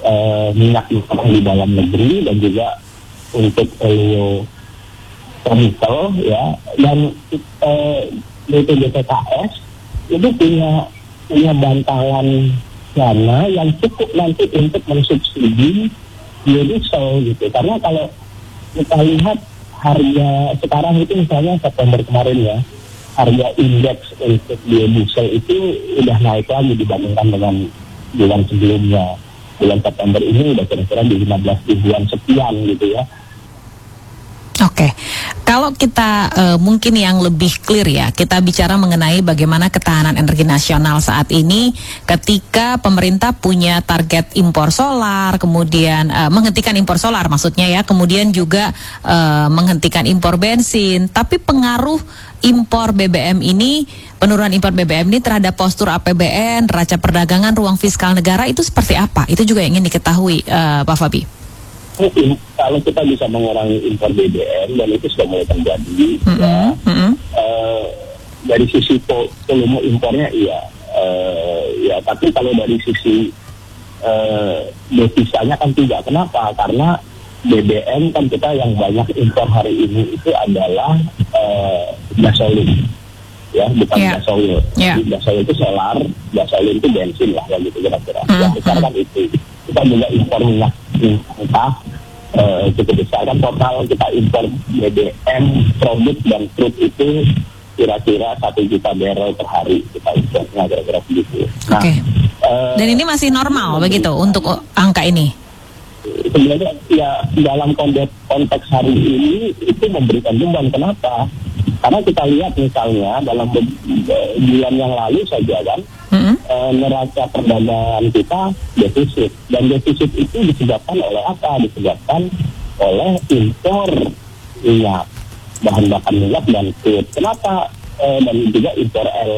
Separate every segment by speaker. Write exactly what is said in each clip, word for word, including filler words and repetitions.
Speaker 1: uh, minyak di dalam negeri dan juga untuk oleo chemical ya, dan uh, B P D P K S itu punya punya bantalan dana yang cukup nanti untuk mensubsidi biodiesel gitu. Karena kalau kita lihat harga sekarang itu misalnya September kemarin ya, harga indeks untuk biodiesel itu udah naik lagi dibandingkan dengan bulan sebelumnya. Bulan September ini udah kira-kira di lima belas ribuan sekian gitu ya.
Speaker 2: Oke, kalau kita uh, mungkin yang lebih clear ya, kita bicara mengenai bagaimana ketahanan energi nasional saat ini ketika pemerintah punya target impor solar, kemudian uh, menghentikan impor solar maksudnya ya, kemudian juga uh, menghentikan impor bensin, tapi pengaruh impor B B M ini, penurunan impor B B M ini terhadap postur A P B N, neraca perdagangan, ruang fiskal negara itu seperti apa? Itu juga ingin diketahui uh, Pak Fabi.
Speaker 1: Mungkin kalau kita bisa mengurangi impor B B M, dan itu sudah mulai terjadi, mm-hmm. ya, mm-hmm. Uh, dari sisi volume impornya iya, uh, ya, tapi kalau dari sisi uh, devisanya kan tidak. Kenapa? Karena B B M kan kita yang banyak impor hari ini itu adalah uh, gasolin, ya, bukan yeah. gasoil. Yeah. Gasoil itu solar, gasolin itu bensin lah, ya gitu kira-kira. Mm-hmm. Yang besar kan itu. Kita juga impor minyak mentah uh, cukup besar, kan total kita impor B B M produk dan crude itu kira-kira satu juta barrel per hari kita impornya, kira-kira begitu. Nah,
Speaker 2: okay. uh, dan ini masih normal begitu untuk angka ini?
Speaker 1: Sebenarnya ya dalam konteks, konteks hari ini itu memberikan beban. Kenapa? Karena kita lihat misalnya dalam bulan yang lalu saja kan, mm-hmm. e, neraca perdagangan kita defisit, dan defisit itu disebabkan oleh apa? Disebabkan oleh impor minyak, bahan bakar minyak dan crude. Kenapa? E, dan juga impor L,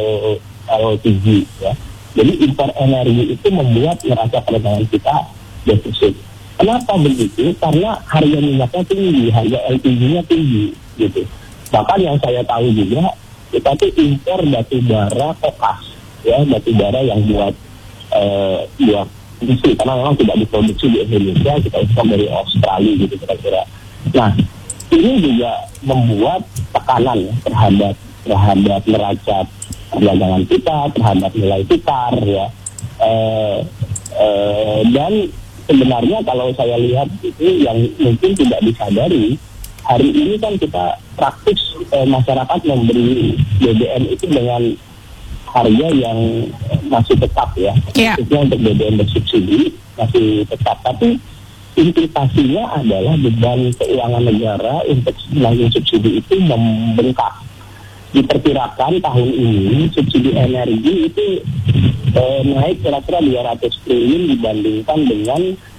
Speaker 1: L P G ya. Jadi impor energi itu membuat neraca perdagangan kita defisit. Kenapa begitu? Karena harga minyaknya tinggi, harga L P G-nya tinggi gitu. Bahkan yang saya tahu juga, kita tuh impor batu bara kokas, ya, batu bara yang buat uh, buat industri, karena memang tidak diproduksi di Indonesia, kita impor dari Australia gitu kira-kira. Nah, ini juga membuat tekanan ya, terhadap terhadap neraca perdagangan kita, terhadap nilai tukar ya, uh, uh, dan sebenarnya kalau saya lihat itu yang mungkin tidak disadari, hari ini kan kita praktis eh, masyarakat memberi B B M itu dengan harga yang masih tetap ya. Yeah. Itu untuk B B M bersubsidi masih tetap, tapi implikasinya adalah beban keuangan negara untuk menanggung subsidi itu membengkak. Diperkirakan tahun ini subsidi energi itu eh, naik kira-kira dua ratus triliun dibandingkan dengan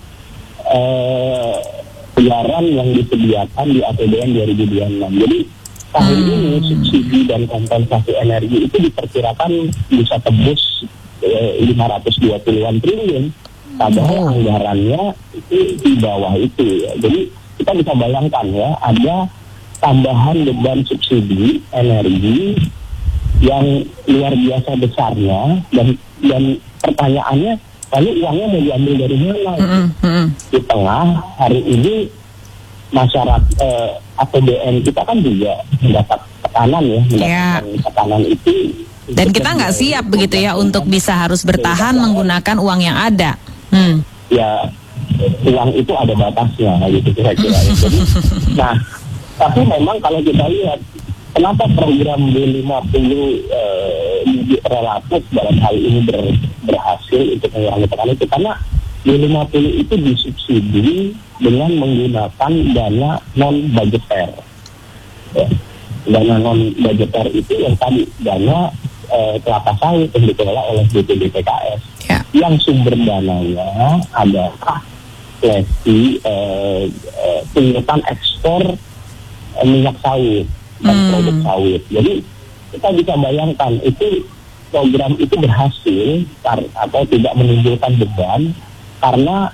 Speaker 1: eh, anggaran yang disediakan di A P B N dua ribu dua puluh enam. Jadi tahun hmm. ini subsidi dan kompensasi energi itu diperkirakan bisa tembus eh, lima ratus dua puluhan triliun. Padahal oh. anggarannya itu di bawah itu ya. Jadi kita bisa bayangkan ya, ada tambahan beban subsidi energi yang luar biasa besarnya, dan dan pertanyaannya, lalu uangnya mau diambil dari mana? Mm-hmm. Di tengah hari ini masyarakat eh, A P B N kita kan juga mendapat tekanan ya, mendapatkan yeah. tekanan itu.
Speaker 2: Dan kita nggak siap begitu ya untuk bisa harus bertahan menggunakan uang yang ada. Hmm.
Speaker 1: Ya, uang itu ada batasnya gitu kira-kira. Jadi, nah, tapi memang kalau kita lihat kenapa program B lima puluh eh, relatif dalam hal ini ber, berhasil untuk mengurangi tekanan itu, karena B lima puluh itu disubsidi dengan menggunakan dana non-budgeter. Ya. Dana non-budgeter itu yang tadi dana eh, kelapa sawit yang dikelola oleh B P D P K S. Ya. Yang sumber dananya adalah seleksi eh, eh, penghutang ekspor eh, minyak sawit dan hmm. produk sawit. Jadi kita bisa bayangkan itu program itu berhasil kar- atau tidak menimbulkan beban karena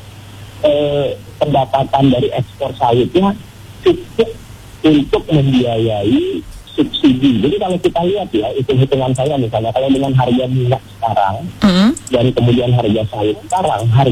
Speaker 1: eh, pendapatan dari ekspor sawitnya cukup untuk membiayai subsidi. Jadi kalau kita lihat ya, hitung-hitungan saya misalnya, kalau dengan harga minyak sekarang mm-hmm. dan kemudian harga sawit sekarang, harga